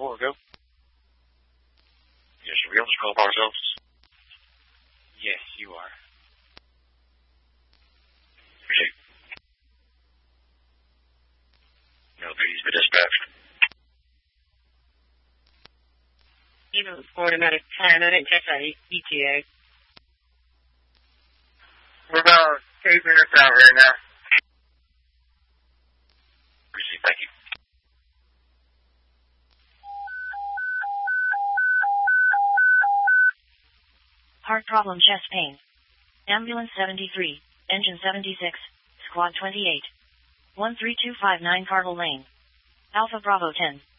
4, go. Yes, are we on this call by ourselves? Yes, you are. Proceed. No, please be dispatched. Even automatic time, I didn't catch that ETA. We're about 8 minutes out right now. Proceed, thank you. Heart problem, chest pain. Ambulance 73, engine 76, squad 28. 13259 Carville Lane. Alpha Bravo 10.